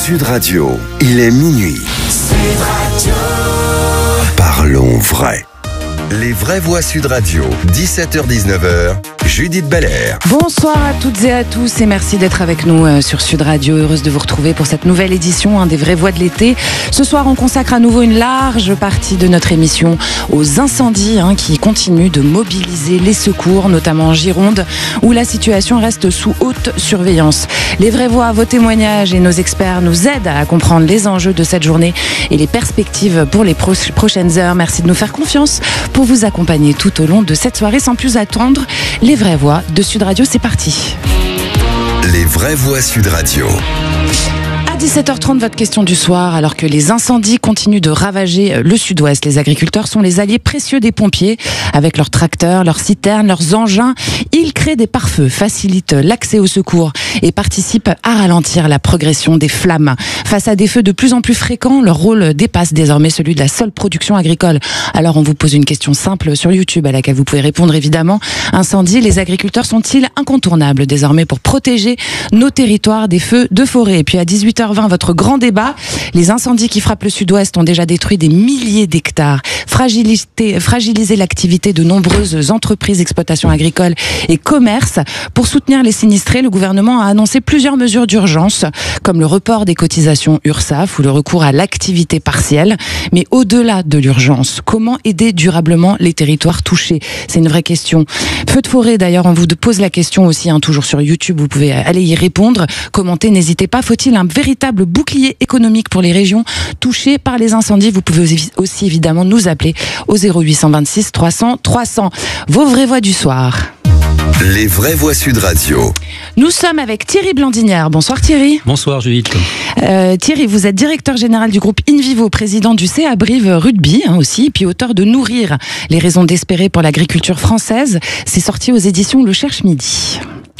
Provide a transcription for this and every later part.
Sud Radio, il est minuit. Sud Radio. Parlons vrai. Les vraies voix Sud Radio, 17h-19h, Judith Belair. Bonsoir à toutes et à tous et merci d'être avec nous sur Sud Radio. Heureuse de vous retrouver pour cette nouvelle édition des vraies voix de l'été. Ce soir, on consacre à nouveau une large partie de notre émission aux incendies qui continuent de mobiliser les secours, notamment en Gironde, où la situation reste sous haute surveillance. Les vraies voix, vos témoignages et nos experts nous aident à comprendre les enjeux de cette journée et les perspectives pour les prochaines heures. Merci de nous faire confiance pour vous accompagner tout au long de cette soirée. Sans plus attendre, les vraies voix de Sud Radio, c'est parti. Les vraies voix Sud Radio. À 17h30, votre question du soir. Alors que les incendies continuent de ravager le sud-ouest, les agriculteurs sont les alliés précieux des pompiers. Avec leurs tracteurs, leurs citernes, leurs engins, ils créent des pare-feux, facilitent l'accès aux secours et participent à ralentir la progression des flammes. Face à des feux de plus en plus fréquents, leur rôle dépasse désormais celui de la seule production agricole. Alors on vous pose une question simple sur YouTube à laquelle vous pouvez répondre évidemment. Incendie, les agriculteurs sont-ils incontournables désormais pour protéger nos territoires des feux de forêt? Et puis à 18h20, votre grand débat. Les incendies qui frappent le sud-ouest ont déjà détruit des milliers d'hectares, fragilisé l'activité de nombreuses entreprises, exploitations agricoles et commerces. Pour soutenir les sinistrés, le gouvernement a annoncé plusieurs mesures d'urgence, comme le report des cotisations URSSAF ou le recours à l'activité partielle. Mais au-delà de l'urgence, comment aider durablement les territoires touchés? C'est une vraie question. Feu de forêt, d'ailleurs, on vous pose la question aussi, toujours sur YouTube, vous pouvez aller y répondre, commenter, n'hésitez pas. Faut-il un véritable bouclier économique pour les régions touchées par les incendies? Vous pouvez aussi évidemment nous appeler au 0826 300 300. Vos vraies voix du soir. Les vraies voix Sud Radio. Nous sommes avec Thierry Blandinière. Bonsoir Thierry. Bonsoir Judith. Thierry, vous êtes directeur général du groupe InVivo, président du CA Brive Rugby aussi, puis auteur de Nourrir, les raisons d'espérer pour l'agriculture française. C'est sorti aux éditions Le Cherche Midi.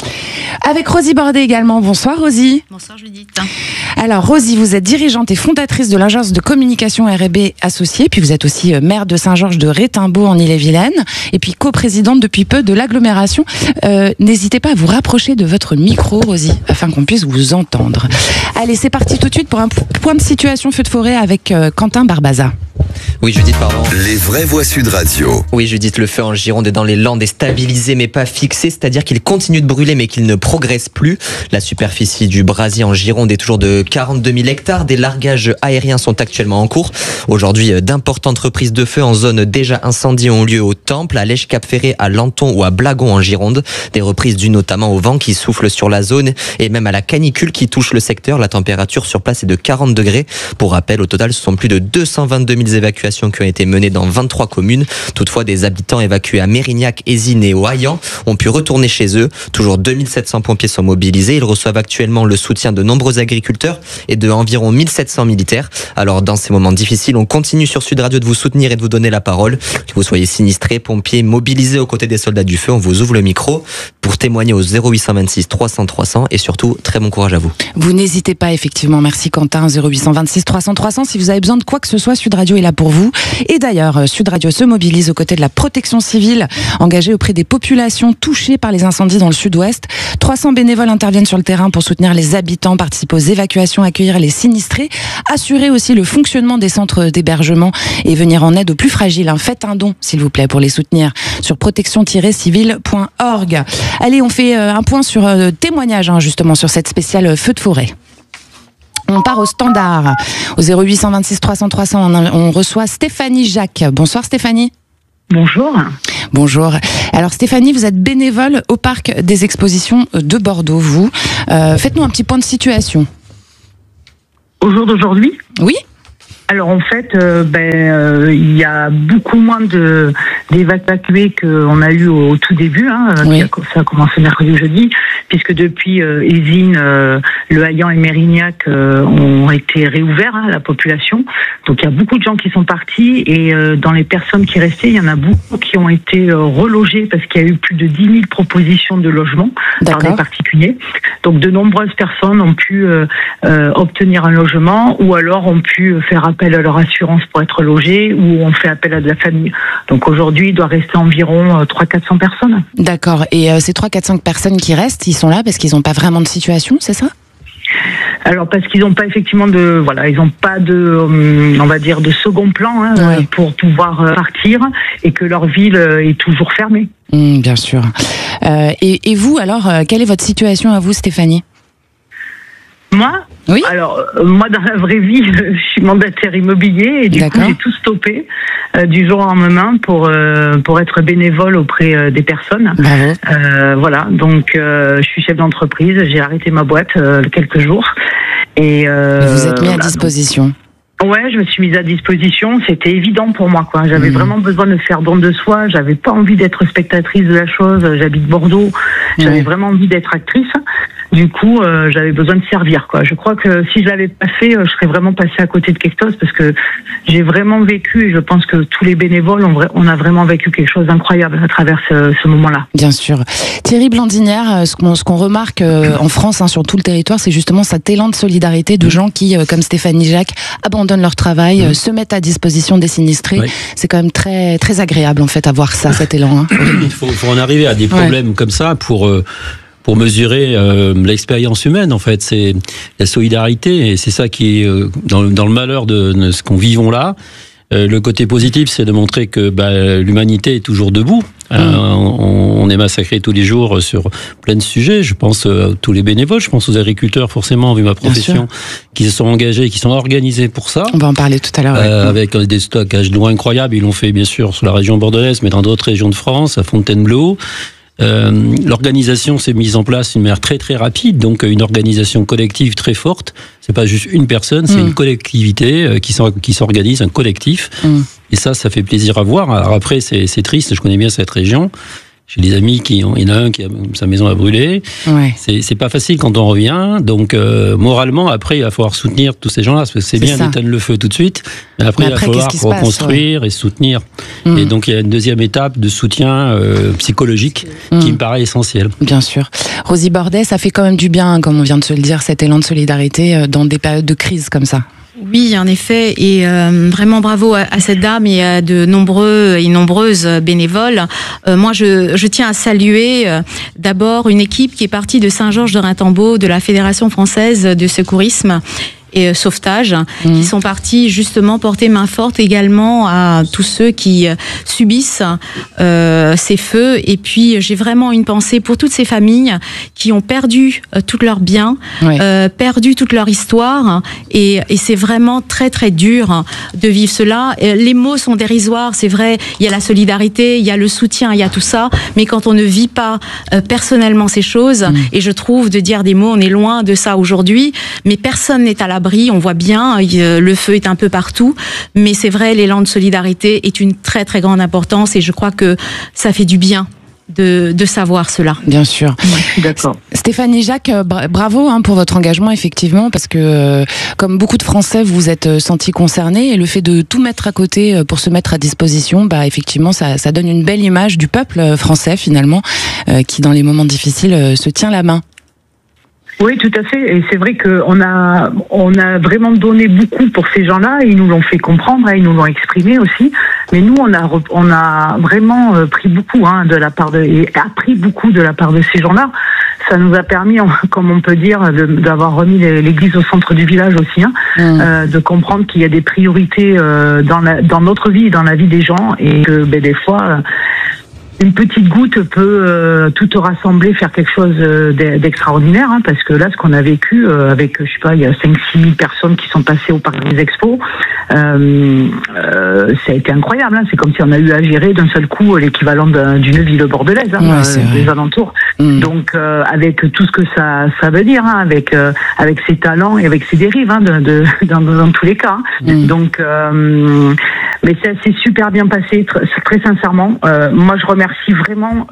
Avec Rosie Bordet également. Bonsoir Rosie. Bonsoir Judith. Alors Rosie, vous êtes dirigeante et fondatrice de l'agence de communication R&B Associée, puis vous êtes aussi maire de Saint-Georges de Rétimbaud en Ille-et-Vilaine, et puis coprésidente depuis peu de l'agglomération. N'hésitez pas à vous rapprocher de votre micro, Rosie, afin qu'on puisse vous entendre. Allez, c'est parti tout de suite pour un point de situation feu de forêt avec Quentin Barbaza. Oui Judith, pardon. Les vraies voix Sud Radio. Oui Judith, le feu en Gironde et dans les Landes est stabilisé mais pas fixé, c'est-à-dire qu'il continue de brûler mais qu'il ne progresse plus. La superficie du brasier en Gironde est toujours de 42 000 hectares. Des largages aériens sont actuellement en cours. Aujourd'hui, d'importantes reprises de feu en zone déjà incendie ont lieu au Temple, à Lèche-Cap-Ferré, à Lanton ou à Blagon en Gironde. Des reprises dues notamment au vent qui souffle sur la zone et même à la canicule qui touche le secteur. La température sur place est de 40 degrés. Pour rappel, au total, ce sont plus de 222 000 évacuations qui ont été menées dans 23 communes. Toutefois, des habitants évacués à Mérignac, Ézine et au Hayan ont pu retourner chez eux. Toujours 2700 pompiers sont mobilisés. Ils reçoivent actuellement le soutien de nombreux agriculteurs et de environ 1700 militaires. Alors, dans ces moments difficiles, on continue sur Sud Radio de vous soutenir et de vous donner la parole. Que vous soyez sinistrés, pompiers, mobilisés aux côtés des soldats du feu, on vous ouvre le micro pour témoigner au 0826 300 300 et surtout, très bon courage à vous. Vous n'hésitez pas, effectivement. Merci Quentin. 0826 300 300. Si vous avez besoin de quoi que ce soit, Sud Radio est là pour vous. Et d'ailleurs, Sud Radio se mobilise aux côtés de la protection civile engagée auprès des populations touchées par les incendies dans le sud-ouest. 300 bénévoles interviennent sur le terrain pour soutenir les habitants, participer aux évacuations, accueillir les sinistrés, assurer aussi le fonctionnement des centres d'hébergement et venir en aide aux plus fragiles. Faites un don, s'il vous plaît, pour les soutenir sur protection-civile.org. Allez, on fait un point sur témoignage, justement, sur cette spéciale feu de forêt. On part au standard. Au 0826 300 300, on reçoit Stéphanie Jacques. Bonsoir Stéphanie. Bonjour. Bonjour. Alors Stéphanie, vous êtes bénévole au Parc des Expositions de Bordeaux, vous. Faites-nous un petit point de situation. Au jour d'aujourd'hui ? Oui. Alors en fait, il y a beaucoup moins d'évacués qu'on a eu au tout début. Oui. Ça a commencé mercredi ou jeudi, puisque depuis Ézine, Le Hayan et Mérignac ont été réouverts à la population. Donc il y a beaucoup de gens qui sont partis et dans les personnes qui restaient, il y en a beaucoup qui ont été relogées parce qu'il y a eu plus de 10 000 propositions de logement par des particuliers. Donc de nombreuses personnes ont pu obtenir un logement ou alors ont pu faire appel à leur assurance pour être logés ou ont fait appel à de la famille. Donc aujourd'hui, il doit rester environ 300-400 personnes. D'accord. Et ces 300-400 personnes qui restent, ils sont là parce qu'ils n'ont pas vraiment de situation, c'est ça ? Alors parce qu'ils n'ont pas effectivement ils n'ont pas de, on va dire, de second plan pour pouvoir partir et que leur ville est toujours fermée. Bien sûr. Et vous alors, quelle est votre situation à vous, Stéphanie ? Moi ? Oui. Alors, moi, dans la vraie vie, je suis mandataire immobilier et du coup, j'ai tout stoppé du jour au lendemain pour être bénévole auprès des personnes. Bravo. Voilà, donc je suis chef d'entreprise, j'ai arrêté ma boîte quelques jours. Et vous êtes mis à disposition. Ouais, je me suis mise à disposition. C'était évident pour moi, quoi. J'avais vraiment besoin de faire don de soi. J'avais pas envie d'être spectatrice de la chose. J'habite Bordeaux. J'avais vraiment envie d'être actrice. Du coup, j'avais besoin de servir, quoi. Je crois que si je l'avais pas fait, je serais vraiment passée à côté de quelque chose parce que j'ai vraiment vécu et je pense que tous les bénévoles on a vraiment vécu quelque chose d'incroyable à travers ce moment-là. Bien sûr. Thierry Blandinière, ce qu'on remarque en France, sur tout le territoire, c'est justement cet élan de solidarité de gens qui, comme Stéphanie Jacques, abandonnent leur travail, se mettent à disposition des sinistrés. Oui. C'est quand même très, très agréable, en fait, à voir ça, cet élan. Il faut en arriver à des problèmes comme ça pour mesurer l'expérience humaine, en fait. C'est la solidarité, et c'est ça qui est dans le malheur de ce qu'on vivons là. Le côté positif, c'est de montrer que l'humanité est toujours debout. On est massacré tous les jours sur plein de sujets. Je pense à tous les bénévoles, je pense aux agriculteurs, forcément, vu ma profession, qui se sont engagés, qui sont organisés pour ça. On va en parler tout à l'heure. Avec des stockages d'eau incroyables. Ils l'ont fait, bien sûr, sur la région bordelaise, mais dans d'autres régions de France, à Fontainebleau. L'organisation s'est mise en place d'une manière très très rapide, donc une organisation collective très forte. C'est pas juste une personne, c'est une collectivité qui s'organise, un collectif. Et ça fait plaisir à voir. Alors après, c'est triste. Je connais bien cette région. J'ai des amis il y en a un qui sa maison a brûlé. Ouais. C'est pas facile quand on revient. Donc, moralement, après, il va falloir soutenir tous ces gens-là. Parce que c'est bien d'éteindre le feu tout de suite. Mais après il va falloir reconstruire et soutenir. Et donc, il y a une deuxième étape de soutien psychologique qui me paraît essentielle. Bien sûr. Rosie Bordet, ça fait quand même du bien, comme on vient de se le dire, cet élan de solidarité dans des périodes de crise comme ça. Oui, en effet, et vraiment bravo à cette dame et à de nombreux et nombreuses bénévoles. Moi, je tiens à saluer d'abord une équipe qui est partie de Saint-Georges-de-Raintembault, de la Fédération française de secourisme et sauvetage, qui sont partis justement porter main forte également à tous ceux qui subissent ces feux. Et puis j'ai vraiment une pensée pour toutes ces familles qui ont perdu tous leurs biens, perdu toute leur histoire, et c'est vraiment très très dur de vivre cela. Les mots sont dérisoires, c'est vrai, il y a la solidarité, il y a le soutien, il y a tout ça, mais quand on ne vit pas personnellement ces choses, et je trouve de dire des mots, on est loin de ça aujourd'hui, mais personne n'est à l'abri. On voit bien, le feu est un peu partout, mais c'est vrai, l'élan de solidarité est une très très grande importance, et je crois que ça fait du bien de savoir cela. Bien sûr. D'accord. Stéphanie Jacques, bravo pour votre engagement, effectivement, parce que comme beaucoup de Français, vous vous êtes sentis concernés, et le fait de tout mettre à côté pour se mettre à disposition, effectivement, ça donne une belle image du peuple français, finalement, qui dans les moments difficiles se tient la main. Oui, tout à fait. Et c'est vrai qu'on a vraiment donné beaucoup pour ces gens-là. Ils nous l'ont fait comprendre, ils nous l'ont exprimé aussi. Mais nous, on a vraiment pris beaucoup de la part et appris beaucoup de la part de ces gens-là. Ça nous a permis, comme on peut dire, d'avoir remis l'église au centre du village aussi, de comprendre qu'il y a des priorités dans notre vie, dans la vie des gens, et que des fois. Une petite goutte peut tout rassembler, faire quelque chose d'extraordinaire, parce que là, ce qu'on a vécu avec, je sais pas, il y a 5-6 000 personnes qui sont passées au parc des expos, ça a été incroyable. C'est comme si on a eu à gérer d'un seul coup l'équivalent d'une ville bordelaise, des alentours. Donc, avec tout ce que ça veut dire, avec ses talents et avec ses dérives, dans tous les cas. Donc, mais ça s'est super bien passé, très sincèrement. Moi, je remercie vraiment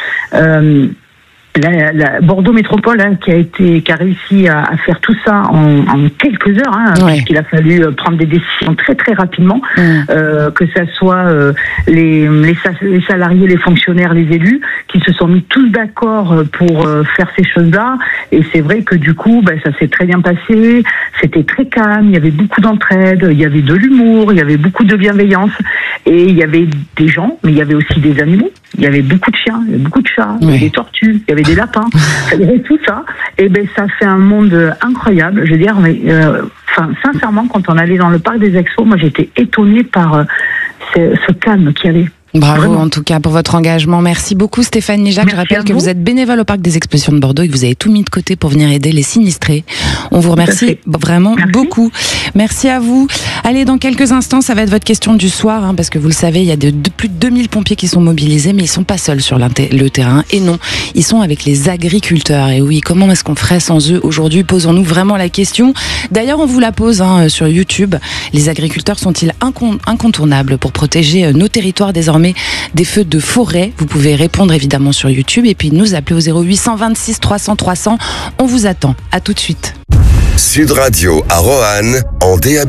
la Bordeaux Métropole qui a réussi à faire tout ça en quelques heures, puisqu'il a fallu prendre des décisions très très rapidement, que ça soit les salariés, les fonctionnaires, les élus, qui se sont mis tous d'accord pour faire ces choses-là. Et c'est vrai que du coup, ça s'est très bien passé. C'était très calme, il y avait beaucoup d'entraide, il y avait de l'humour, il y avait beaucoup de bienveillance, et il y avait des gens, mais il y avait aussi des animaux. Il y avait beaucoup de chiens, il y avait beaucoup de chats, il y avait des tortues, il y avait des lapins, il y avait tout ça. Et ben ça fait un monde incroyable. Je veux dire, mais sincèrement, quand on allait dans le parc des Expos, moi j'étais étonnée par ce calme qu'il y avait. Bravo Vraiment. en tout cas pour votre engagement. Merci beaucoup Stéphanie Jacques. Je rappelle que vous êtes bénévole au Parc des Expositions de Bordeaux et que vous avez tout mis de côté pour venir aider les sinistrés. On vous remercie vraiment beaucoup. Merci à vous. Allez, dans quelques instants, ça va être votre question du soir, parce que vous le savez, il y a plus de 2000 pompiers qui sont mobilisés, mais ils sont pas seuls sur le terrain. Et non, ils sont avec les agriculteurs. Et oui, comment est-ce qu'on ferait sans eux aujourd'hui? Posons-nous vraiment la question. D'ailleurs, on vous la pose sur YouTube. Les agriculteurs sont-ils incontournables pour protéger nos territoires désormais des feux de forêt? Vous pouvez répondre évidemment sur YouTube et puis nous appeler au 0826 300 300. On vous attend. À tout de suite. Sud Radio à Roanne en DAB+.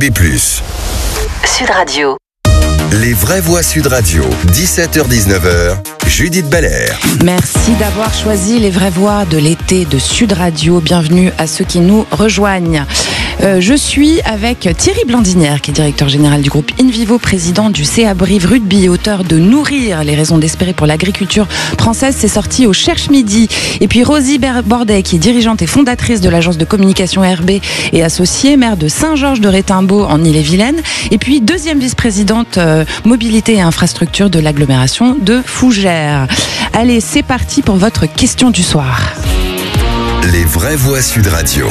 Sud Radio. Les vraies voix Sud Radio, 17h-19h, Judith Belair. Merci d'avoir choisi les vraies voix de l'été de Sud Radio. Bienvenue à ceux qui nous rejoignent. Je suis avec Thierry Blandinière, qui est directeur général du groupe InVivo, président du CA Brive Rugby, auteur de Nourrir les raisons d'espérer pour l'agriculture française. C'est sorti au Cherche Midi. Et puis Rosie Bordet, qui est dirigeante et fondatrice de l'agence de communication RB et associée, maire de Saint-Georges-de-Rétimbaud en Ille-et-Vilaine. Et puis deuxième vice-présidente mobilité et infrastructure de l'agglomération de Fougères. Allez, c'est parti pour votre question du soir. Les vraies voix Sud Radio.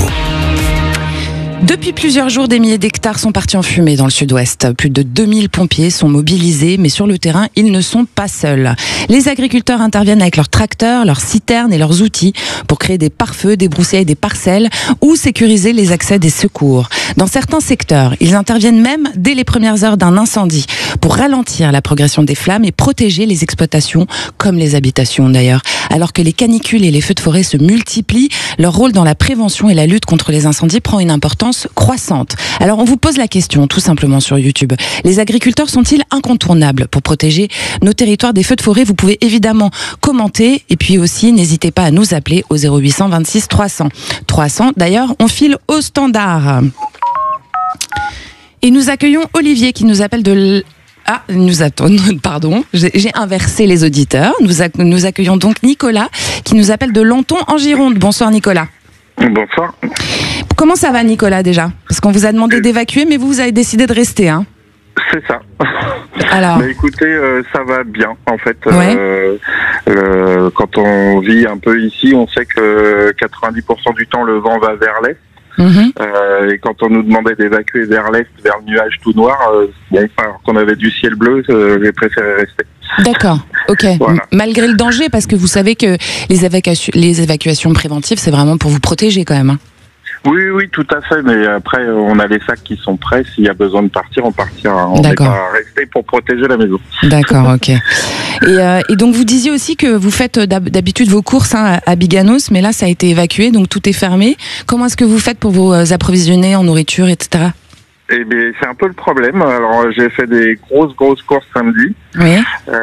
Depuis plusieurs jours, des milliers d'hectares sont partis en fumée dans le sud-ouest. Plus de 2000 pompiers sont mobilisés, mais sur le terrain, ils ne sont pas seuls. Les agriculteurs interviennent avec leurs tracteurs, leurs citernes et leurs outils pour créer des pare-feux, débroussailler des parcelles ou sécuriser les accès des secours. Dans certains secteurs, ils interviennent même dès les premières heures d'un incendie pour ralentir la progression des flammes et protéger les exploitations comme les habitations d'ailleurs. Alors que les canicules et les feux de forêt se multiplient, leur rôle dans la prévention et la lutte contre les incendies prend une importance croissante. Alors on vous pose la question tout simplement sur YouTube. Les agriculteurs sont-ils incontournables pour protéger nos territoires des feux de forêt? Vous pouvez évidemment commenter et puis aussi n'hésitez pas à nous appeler au 0826 300 300. D'ailleurs, on file au standard. Et nous accueillons Olivier qui nous appelle de... pardon, j'ai inversé les auditeurs. Nous accueillons donc Nicolas qui nous appelle de Lanton en Gironde. Bonsoir Nicolas. Bonsoir. Comment ça va Nicolas déjà? Parce qu'on vous a demandé d'évacuer mais vous avez décidé de rester, hein? C'est ça. Alors. Mais écoutez, ça va bien en fait. Ouais. Quand on vit un peu ici, on sait que 90% du temps le vent va vers l'est. Et quand on nous demandait d'évacuer vers l'est, vers le nuage tout noir, alors qu'on avait du ciel bleu, j'ai préféré rester. D'accord, ok. Voilà. Malgré le danger, parce que vous savez que les évacuations préventives, c'est vraiment pour vous protéger quand même. Hein. Oui, tout à fait. Mais après, on a les sacs qui sont prêts. S'il y a besoin de partir, on partira. On n'est pas resté pour protéger la maison. D'accord, ok. Et donc, vous disiez aussi que vous faites d'habitude vos courses à Biganos, mais là, ça a été évacué, donc tout est fermé. Comment est-ce que vous faites pour vous approvisionner en nourriture, etc.? Eh bien, c'est un peu le problème. Alors, j'ai fait des grosses courses samedi. Oui.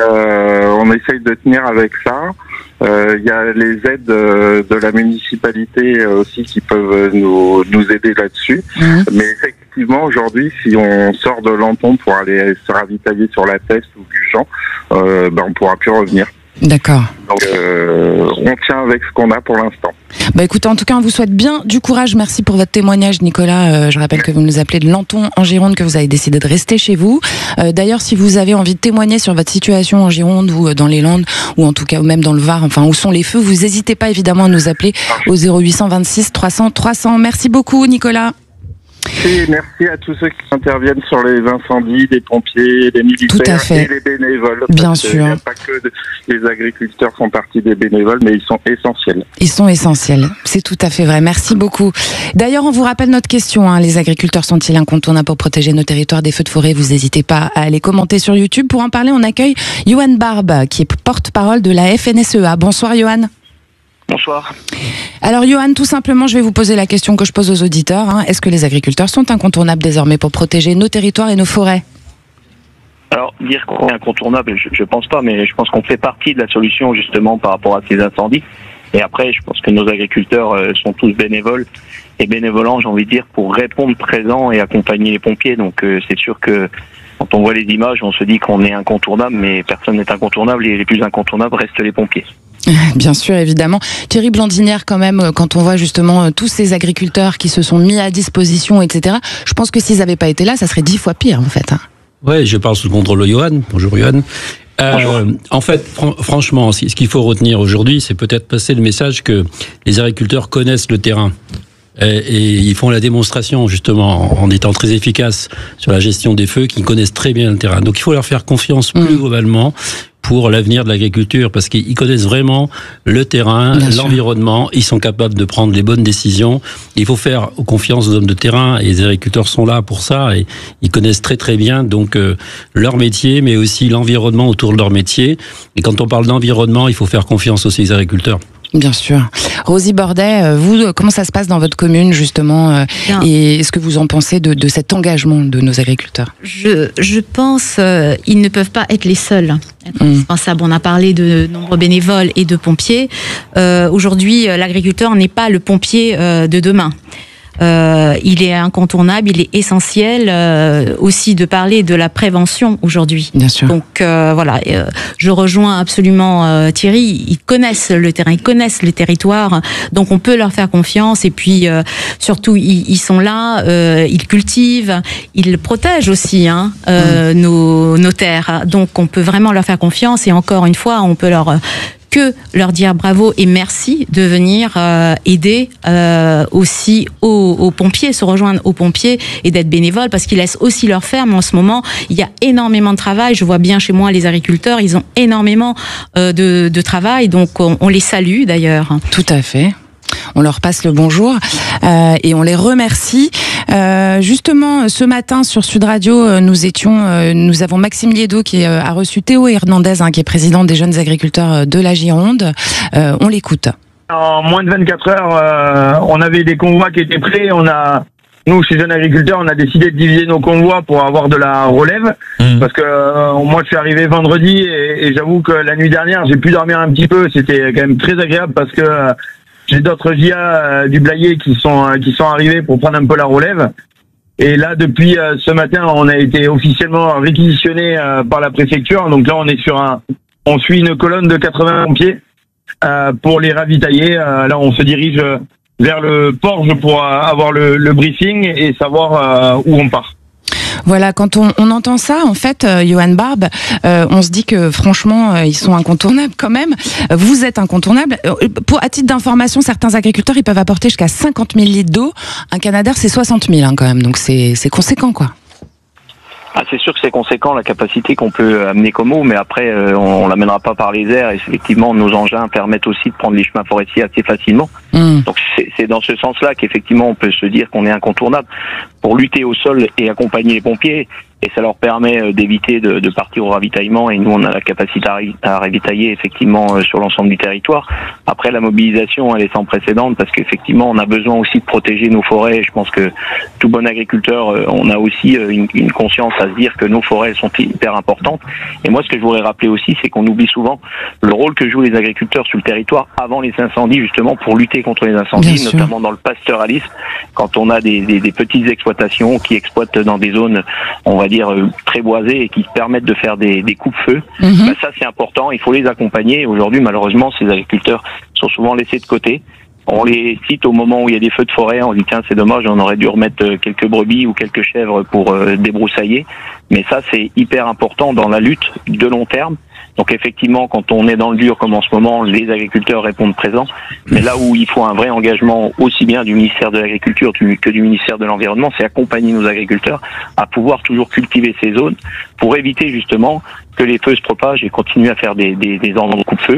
On essaye de tenir avec ça. Il y a les aides de la municipalité aussi qui peuvent nous aider là-dessus. Mais effectivement, aujourd'hui, si on sort de Lanton pour aller se ravitailler sur la Teste ou Gujan, on pourra plus revenir. D'accord. Donc, on tient avec ce qu'on a pour l'instant. Bah écoutez, en tout cas, on vous souhaite bien du courage. Merci pour votre témoignage, Nicolas. Je rappelle que vous nous appelez de Lanton en Gironde, que vous avez décidé de rester chez vous. D'ailleurs, si vous avez envie de témoigner sur votre situation en Gironde ou dans les Landes, ou en tout cas ou même dans le Var, enfin où sont les feux, vous n'hésitez pas évidemment à nous appeler au 0826 300 300. Merci beaucoup, Nicolas. Et merci à tous ceux qui interviennent sur les incendies, les pompiers, les militaires et les bénévoles. Bien sûr. Il n'y a pas que les agriculteurs font partie des bénévoles, mais ils sont essentiels. Ils sont essentiels, c'est tout à fait vrai. Merci beaucoup. D'ailleurs, on vous rappelle notre question. Les agriculteurs sont-ils incontournables pour protéger nos territoires des feux de forêt? Vous n'hésitez pas à aller commenter sur YouTube. Pour en parler, on accueille Johan Barbe, qui est porte-parole de la FNSEA. Bonsoir Johan. Bonsoir. Alors Johan, tout simplement, je vais vous poser la question que je pose aux auditeurs. Est-ce que les agriculteurs sont incontournables désormais pour protéger nos territoires et nos forêts? Alors, dire qu'on est incontournable, je pense pas, mais je pense qu'on fait partie de la solution justement par rapport à ces incendies. Et après, je pense que nos agriculteurs sont tous bénévoles et bénévolents, j'ai envie de dire, pour répondre présent et accompagner les pompiers. Donc c'est sûr que Quand on voit les images, on se dit qu'on est incontournable, mais personne n'est incontournable et les plus incontournables restent les pompiers. Bien sûr, évidemment. Thierry Blandinière, quand même, quand on voit justement tous ces agriculteurs qui se sont mis à disposition, etc., je pense que s'ils n'avaient pas été là, ça serait 10 fois pire, en fait. Ouais, je parle sous le contrôle de Johan. Bonjour Johan. En fait, franchement, ce qu'il faut retenir aujourd'hui, c'est peut-être passer le message que les agriculteurs connaissent le terrain. Et ils font la démonstration, justement, en étant très efficaces sur la gestion des feux, qu'ils connaissent très bien le terrain. Donc il faut leur faire confiance plus globalement pour l'avenir de l'agriculture, parce qu'ils connaissent vraiment le terrain, l'environnement, ils sont capables de prendre les bonnes décisions. Il faut faire confiance aux hommes de terrain, et les agriculteurs sont là pour ça, et ils connaissent très très bien donc leur métier, mais aussi l'environnement autour de leur métier. Et quand on parle d'environnement, il faut faire confiance aussi aux agriculteurs. Bien sûr. Rosie Bordet, vous, comment ça se passe dans votre commune, justement, et est-ce que vous en pensez de cet engagement de nos agriculteurs ? Je pense ils ne peuvent pas être les seuls. On a parlé de nombreux bénévoles et de pompiers. Aujourd'hui, l'agriculteur n'est pas le pompier de demain. Il est incontournable, il est essentiel aussi de parler de la prévention aujourd'hui. Bien sûr. Donc voilà, je rejoins absolument Thierry. Ils connaissent le terrain, ils connaissent les territoires, donc on peut leur faire confiance. Et puis surtout, ils sont là, ils cultivent, ils protègent aussi nos terres. Donc on peut vraiment leur faire confiance. Et encore une fois, on peut leur dire bravo et merci de venir aider aussi aux pompiers, se rejoindre aux pompiers et d'être bénévoles, parce qu'ils laissent aussi leur ferme en ce moment. Il y a énormément de travail. Je vois bien chez moi les agriculteurs, ils ont énormément de travail, donc on les salue d'ailleurs. Tout à fait. On leur passe le bonjour et on les remercie. Justement, ce matin sur Sud Radio, nous avons Maxime Liedo qui a reçu Théo Hernandez, qui est président des jeunes agriculteurs de la Gironde. On l'écoute. En moins de 24 heures, on avait des convois qui étaient prêts. Nous, chez Jeunes Agriculteurs, on a décidé de diviser nos convois pour avoir de la relève. Parce que moi, je suis arrivé vendredi et j'avoue que la nuit dernière, j'ai pu dormir un petit peu. C'était quand même très agréable parce que j'ai d'autres GIA du Blayais qui sont arrivés pour prendre un peu la relève. Et là, depuis ce matin, on a été officiellement réquisitionné par la préfecture. Donc là, on suit une colonne de 80 pompiers pour les ravitailler. Là, on se dirige vers le Porge pour avoir le briefing et savoir où on part. Voilà, quand on entend ça, en fait, Johan Barbe, on se dit que franchement, ils sont incontournables quand même. Vous êtes incontournables. À titre d'information, certains agriculteurs, ils peuvent apporter jusqu'à 50 000 litres d'eau. Un Canadair, c'est 60 000 quand même, donc c'est conséquent, quoi. C'est sûr que c'est conséquent la capacité qu'on peut amener comme eau, mais après on l'amènera pas par les airs, et effectivement nos engins permettent aussi de prendre les chemins forestiers assez facilement. Donc c'est dans ce sens-là qu'effectivement on peut se dire qu'on est incontournable pour lutter au sol et accompagner les pompiers. Et ça leur permet d'éviter de partir au ravitaillement, et nous on a la capacité à ravitailler effectivement sur l'ensemble du territoire. Après, la mobilisation elle est sans précédent, parce qu'effectivement on a besoin aussi de protéger nos forêts. Je pense que tout bon agriculteur, on a aussi une conscience à se dire que nos forêts sont hyper importantes. Et moi ce que je voudrais rappeler aussi, c'est qu'on oublie souvent le rôle que jouent les agriculteurs sur le territoire avant les incendies, justement pour lutter contre les incendies, notamment dans le pastoralisme, quand on a des petites exploitations qui exploitent dans des zones, on va dire, très boisées et qui permettent de faire des coupe-feu. Ça c'est important, il faut les accompagner. Aujourd'hui, malheureusement, ces agriculteurs sont souvent laissés de côté. On les cite au moment où il y a des feux de forêt, on dit tiens c'est dommage, on aurait dû remettre quelques brebis ou quelques chèvres pour débroussailler. Mais ça c'est hyper important dans la lutte de long terme. Donc effectivement, quand on est dans le dur comme en ce moment, les agriculteurs répondent présents. Mais là où il faut un vrai engagement aussi bien du ministère de l'Agriculture que du ministère de l'Environnement, c'est accompagner nos agriculteurs à pouvoir toujours cultiver ces zones pour éviter justement que les feux se propagent et continuer à faire des endroits de coupe-feu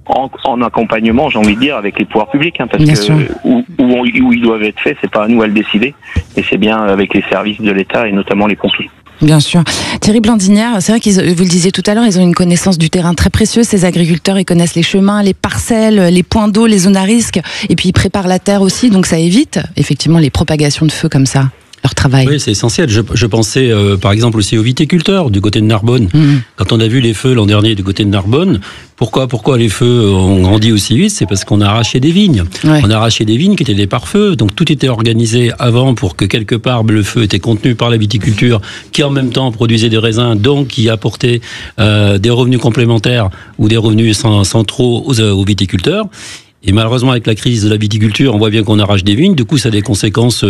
en accompagnement, j'ai envie de dire, avec les pouvoirs publics, parce que où ils doivent être faits, c'est pas à nous à le décider, et c'est bien avec les services de l'État et notamment les pompiers. Bien sûr. Thierry Blandinière, c'est vrai vous le disiez tout à l'heure, ils ont une connaissance du terrain très précieuse, ces agriculteurs, ils connaissent les chemins, les parcelles, les points d'eau, les zones à risque, et puis ils préparent la terre aussi, donc ça évite effectivement les propagations de feu comme ça. leur travail. Oui, c'est essentiel. Je pensais par exemple aussi aux viticulteurs du côté de Narbonne. Quand on a vu les feux l'an dernier du côté de Narbonne, pourquoi les feux ont grandi aussi vite? C'est parce qu'on a arraché des vignes. Ouais. On a arraché des vignes qui étaient des pare-feux. Donc tout était organisé avant pour que quelque part le feu était contenu par la viticulture, qui en même temps produisait des raisins, donc qui apportait des revenus complémentaires ou des revenus centraux aux viticulteurs. Et malheureusement, avec la crise de la viticulture, on voit bien qu'on arrache des vignes. Du coup, ça a des conséquences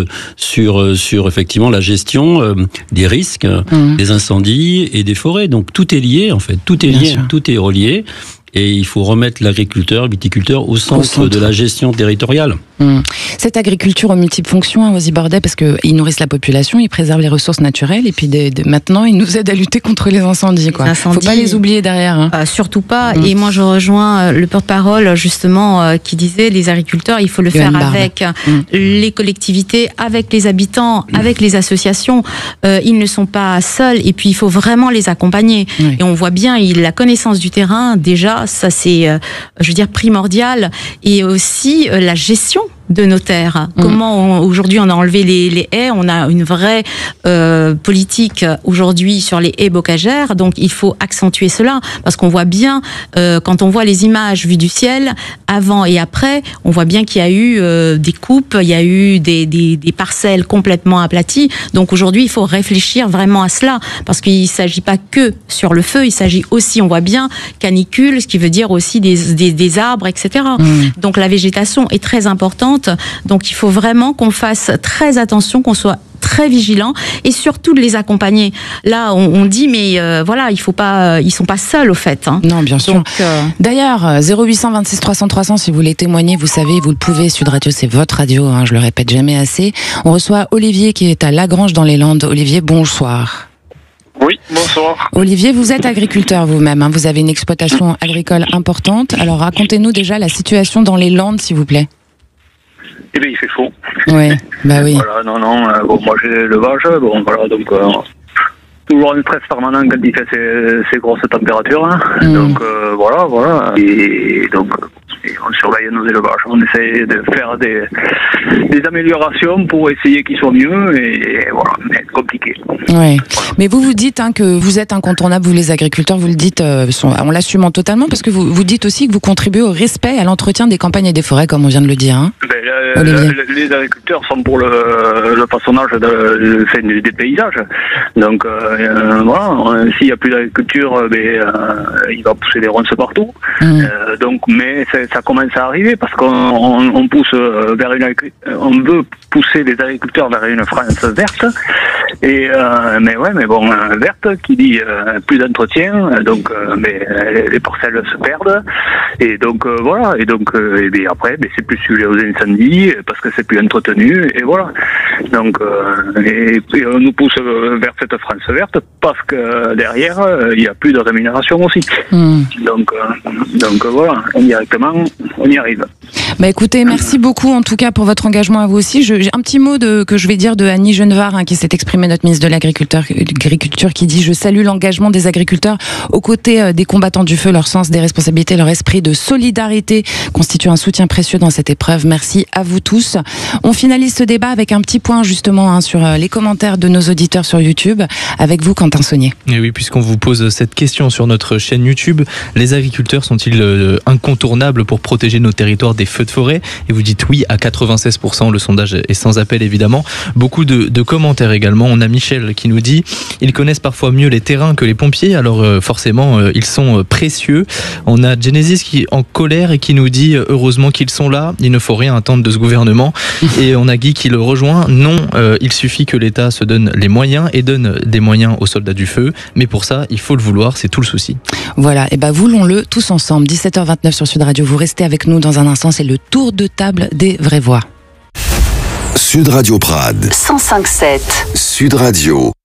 sur effectivement la gestion des risques, des incendies et des forêts. Donc tout est lié, en fait. Tout est lié, tout est relié. Et il faut remettre l'agriculteur, le viticulteur au centre de la gestion territoriale. Cette agriculture aux multiples fonctions, Ozy Bordet, parce qu'ils nourrissent la population, ils préservent les ressources naturelles, et puis maintenant, ils nous aident à lutter contre les incendies. Il ne faut pas les oublier derrière. Surtout pas. Et moi, je rejoins le porte-parole, justement, qui disait, les agriculteurs, il faut le faire avec les collectivités, avec les habitants, avec les associations. Ils ne sont pas seuls, et puis il faut vraiment les accompagner. Et on voit bien, la connaissance du terrain, déjà, ça c'est, je veux dire, primordial. Et aussi la gestion de nos terres. Comment aujourd'hui on a enlevé les haies, on a une vraie politique aujourd'hui sur les haies bocagères, donc il faut accentuer cela, parce qu'on voit bien, quand on voit les images vues du ciel, avant et après, on voit bien qu'il y a eu des coupes, il y a eu des parcelles complètement aplaties, donc aujourd'hui il faut réfléchir vraiment à cela, parce qu'il ne s'agit pas que sur le feu, il s'agit aussi, on voit bien, canicule, ce qui veut dire aussi des arbres, etc. Donc la végétation est très importante. Donc il faut vraiment qu'on fasse très attention, qu'on soit très vigilant et surtout de les accompagner. Là, on dit, mais voilà, il faut pas, ils sont pas seuls au fait. Non, bien sûr. Donc, d'ailleurs, 0800 26 300 300, si vous voulez témoigner, vous savez, vous le pouvez. Sud Radio, c'est votre radio, je le répète jamais assez. On reçoit Olivier qui est à Lagrange dans les Landes. Olivier, bonsoir. Oui, bonsoir. Olivier, vous êtes agriculteur vous-même, vous avez une exploitation agricole importante. Alors racontez-nous déjà la situation dans les Landes, s'il vous plaît. Eh bien, il fait chaud. Oui, bah oui. Voilà, bon, moi j'ai l'élevage, bon, voilà, donc toujours un stress permanent quand il fait ces grosses températures. Donc voilà. Et donc on surveille nos élevages, on essaie de faire des améliorations pour essayer qu'ils soient mieux, et voilà, mais c'est compliqué. Oui, voilà. Mais vous dites que vous êtes incontournables, vous les agriculteurs, vous le dites, on l'assume totalement, parce que vous dites aussi que vous contribuez au respect et à l'entretien des campagnes et des forêts, comme on vient de le dire. Les agriculteurs sont pour le façonnage des paysages. Donc voilà, s'il n'y a plus d'agriculture, il va pousser des ronces partout. Donc, mais ça commence à arriver parce qu'on pousse on veut pousser les agriculteurs vers une France verte. Et mais bon, verte qui dit plus d'entretien, donc les parcelles se perdent. Et donc voilà, et bien après, c'est plus sujet aux incendies parce que c'est plus entretenu, et voilà. Donc et on nous pousse vers cette France verte parce que derrière il n'y a plus de rémunération aussi. Donc voilà, indirectement on y arrive. Bah écoutez, merci beaucoup en tout cas pour votre engagement à vous aussi. J'ai un petit mot que je vais dire de Annie Genevard, qui s'est exprimée, notre ministre de l'Agriculture, qui dit: je salue l'engagement des agriculteurs aux côtés des combattants du feu, leur sens des responsabilités, leur esprit de solidarité constitue un soutien précieux dans cette épreuve. Merci à vous tous. On finalise ce débat avec un petit point justement sur les commentaires de nos auditeurs sur YouTube, avec vous Quentin Saunier. Et oui, puisqu'on vous pose cette question sur notre chaîne YouTube, les agriculteurs sont-ils incontournables pour protéger nos territoires des feux de forêt? Et vous dites oui à 96%, le sondage est sans appel évidemment. Beaucoup de commentaires également. On a Michel qui nous dit: ils connaissent parfois mieux les terrains que les pompiers, alors forcément ils sont précieux. On a Genesis qui est en colère et qui nous dit: heureusement qu'ils sont là, il ne faut rien attendre de ce gouvernement. Et on a Guy qui le rejoint: non, il suffit que l'État se donne les moyens et donne des moyens aux soldats du feu, mais pour ça il faut le vouloir, c'est tout le souci. Voilà, et voulons-le tous ensemble. 17h29 sur Sud Radio, vous restez avec nous dans un instant, c'est le tour de table des vraies voix. Sud Radio Prades 105.7 Sud Radio.